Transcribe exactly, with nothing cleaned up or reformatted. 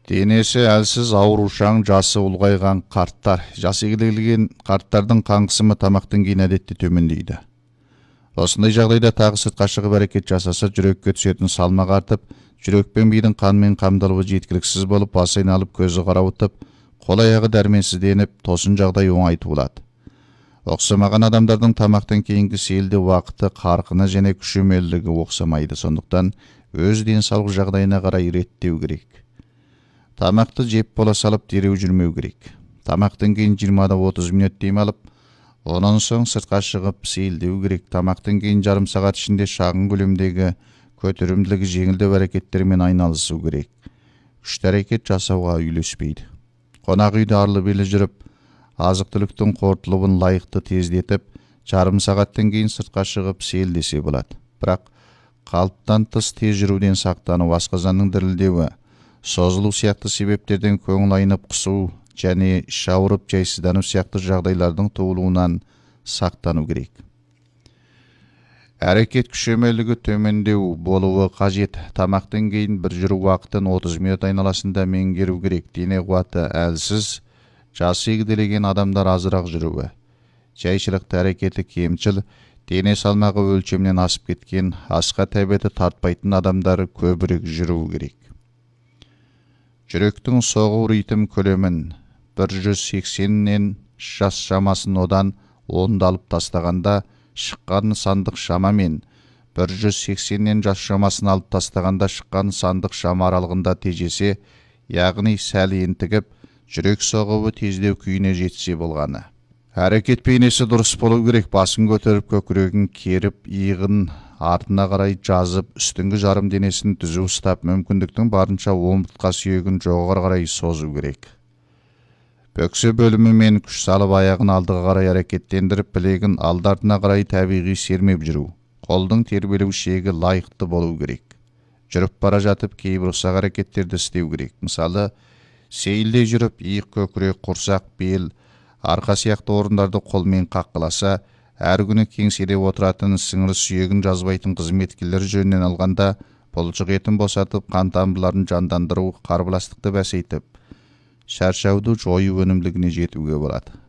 Денесі әлсіз аурушаң, жасы ұлғайған қарттар. Жасы келген қарттардың қан қысымы тамақтан кейін әдетте төмендейді. Осындай жағдайда тағы сыртқа шығып әрекет жасаса, жүрекке түсетін салмақ артып, жүрек пен мидың қанмен қамтылуы жеткіліксіз болып, басы айналып, көзі қарауытып, қол аяғы дәрменсізденіп, тосын жағдай оңай туылады. Оқсамаған адамдардың тамақтан кейінгі сейілде уақыты, қарқыны және күшемелдігі оқсамайды. Сондықтан өз денсаулық жағдайына қарай реттеу керек. Тамақты жеп бола салып дереу жүрмеу керек. Тамақтан кейін жиырма отыз минут дем алып, онан соң сыртқа шығып сейілдеу керек. Тамақтан кейін жарым сағат ішінде шағын көлемдегі көтерімділігі жеңілдеу әрекеттермен айналысу керек. Күшті әрекет жасауға үйлеспейді. Қонақ үйде арлы-берлі жүріп, азық-түліктің қорытылуын лайықты тездетіп, жарым сағаттан кейін сыртқа шығып сейілдесе болады. Бірақ қалыптан тыс тез жүруден сақтану, асқазанның дірілдеуі, созылу сияқты себептерден көңіл айнып құсу және іш ауырып жайсыздану сияқты жағдайлардың туылуынан сақтану керек. Әрекет күшемелігі төмендеу болуы қажет. Тамақтан кейін бір жүру уақытын отыз минут айналасында меңгеру керек. Дене қуаты әлсіз, жасы егделеген адамдар азырақ жүруі. Жайшылықты әрекеті кемшіл, дене салмағы өлшемнен асып кеткен, асқа тәбеті тартпайтын адамдар көбірек жүруі керек. Жүректің соғу ритм көлемін бір жүз сексеннен жас шамасын одан онды алып тастағанда, шыққан сандық шамамен бір жүз сексеннен жас шамасын алып тастағанда шыққан сандық шама аралығында тежесе, яғни сәл ентігіп, жүрек соғуы тездеу күйіне жетсе болғаны. Әрекет бейнесі дұрыс болу керек. Басын көтеріп, көкірегін керіп, иығын артына қарай жазып, үстіңгі жарым денесін түзу ұстап, мүмкіндіктің барынша омыртқа сүйегін жоғары қарай созу керек. Бөксе бөлімі мен күш салып, аяғын алдыға қарай әрекеттендіріп, білегін алды-артына қарай табиғи сермеп жүру. Қолдың тербелу шегі лайықты болу керек. Жүріп бара жатып, кейбір ұсақ әрекеттерді істеу керек. Мысалы, сейілде жүріп, иық, көкірек, құрсақ, бел, арқа сияқты орындарды қолмен қаққыласа, әр күні кеңседе отыратын сіңір сүйегін жазбайтын қызметкерлер жөнінен алғанда, бұлшық етін босатып, қан тамырларын жандандыру, қарбаластықты бәсейтіп, шаршауды жою өнімділігіне жетуге болады.